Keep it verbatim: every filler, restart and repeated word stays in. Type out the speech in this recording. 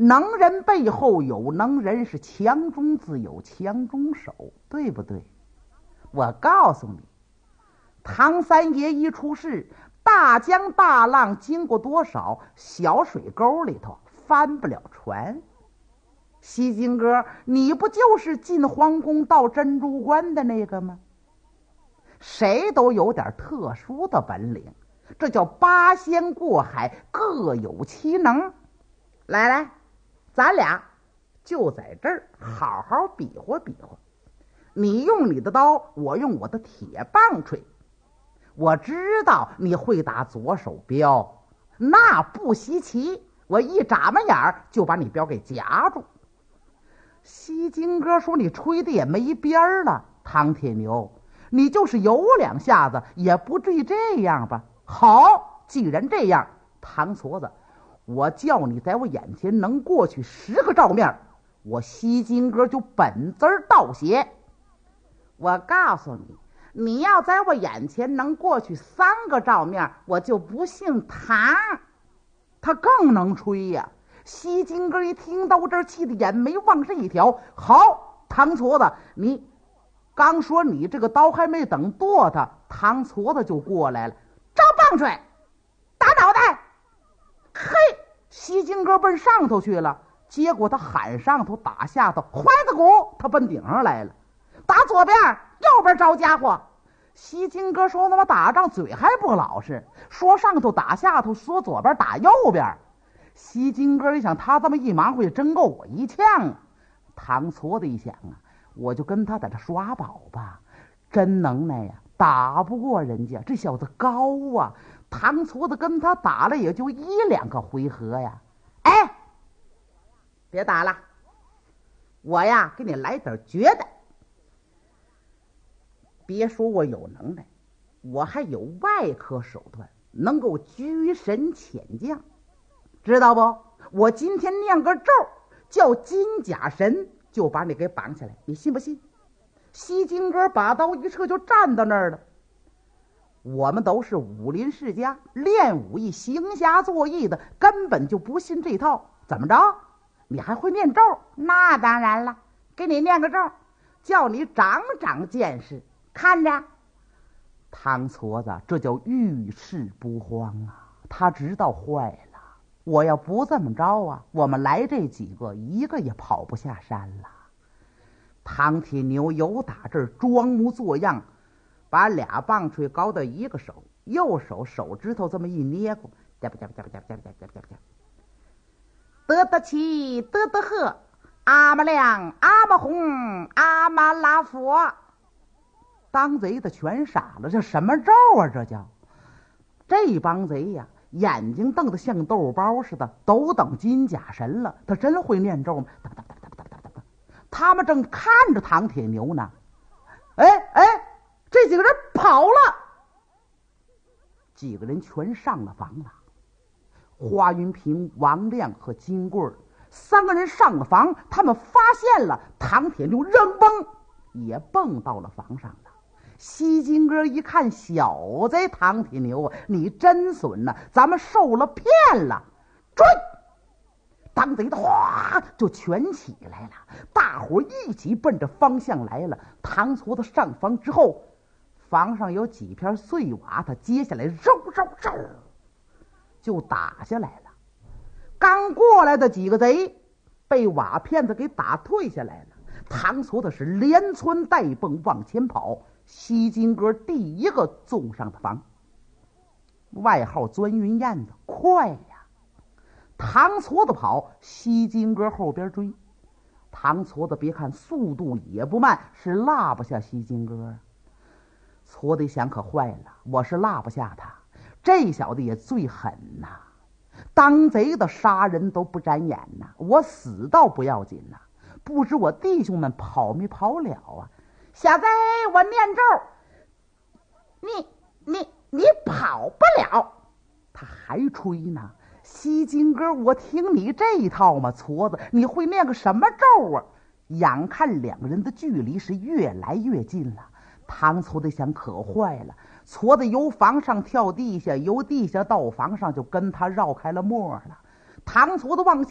能人背后有能人，是强中自有强中手，对不对？我告诉你，唐三爷一出事，大江大浪经过多少小水沟里头翻不了船。西金哥，你不就是进皇宫到珍珠关的那个吗？谁都有点特殊的本领，这叫八仙过海，各有其能。来来，咱俩就在这儿好好比划比划，你用你的刀，我用我的铁棒槌。我知道你会打左手镖，那不稀奇，我一眨巴眼儿就把你镖给夹住。西金哥说，你吹的也没边儿了，唐铁牛，你就是有两下子也不至于这样吧。好，既然这样，唐矬子，我叫你在我眼前能过去十个照面，我西金哥就本字倒写。我告诉你，你要在我眼前能过去三个照面，我就不姓唐。他更能吹呀、啊！西金哥一听到这儿，气得眼眉往上一挑。好，唐矬子，你刚说你这个刀还没等剁他，唐矬子就过来了，招棒槌，打脑袋。嘿，西金哥奔上头去了，结果他喊上头打下头，怀子鼓他奔顶上来了，打左边右边招家伙。西金哥说，他妈打仗嘴还不老实，说上头打下头，说左边打右边。西金哥一想，他这么一忙活也真够我一呛啊。唐矬子一想啊，我就跟他在这耍宝吧，真能耐呀，打不过人家，这小子高啊。唐矬子跟他打了也就一两个回合呀。哎，别打了，我呀给你来点绝的。别说我有能耐，我还有外科手段，能够居神遣将，知道不？我今天念个咒，叫金甲神，就把你给绑起来，你信不信？西金哥把刀一撤，就站到那儿了。我们都是武林世家，练武艺行侠作义的，根本就不信这套。怎么着？你还会念咒？那当然了，给你念个咒，叫你长长见识。看着，唐矬子，这叫遇事不慌啊！他知道坏了，我要不这么着啊，我们来这几个一个也跑不下山了。唐铁牛由打这儿装模作样，把俩棒槌高到一个手，右手手指头这么一捏过，得得起得得喝，阿妈亮阿妈红阿妈拉佛。当贼的全傻了，这什么咒啊？这叫这帮贼呀，眼睛瞪得像豆包似的，都等金甲神了。他真会念咒吗？他们正看着唐铁牛呢。哎哎，这几个人跑了，几个人全上了房了。花云平、王亮和金贵三个人上了房，他们发现了唐铁牛，扔蹦也蹦到了房上了。西金哥一看，小子唐铁牛啊，你真损呐、啊！咱们受了骗了，追！当贼的哗就全起来了，大伙一起奔着方向来了。唐矬子上房之后，房上有几片碎瓦，他接下来肉肉肉就打下来了。刚过来的几个贼被瓦片子给打退下来了。唐矬子是连窜带蹦往前跑。西金哥第一个纵上的房，外号钻云燕子，快呀！唐矬子跑，西金哥后边追。唐矬子别看速度也不慢，是落不下西金哥。矬子想，可坏了，我是落不下他，这小子也最狠呐、啊！当贼的杀人都不眨眼呐、啊，我死倒不要紧呐、啊，不知我弟兄们跑没跑了啊？小子，我念咒，你你你跑不了。他还吹呢。西金哥，我听你这一套嘛，矬子，你会念个什么咒啊？眼看两个人的距离是越来越近了，唐矬子想，可坏了。矬子由房上跳地下，由地下到房上，就跟他绕开了沫了。唐矬子往下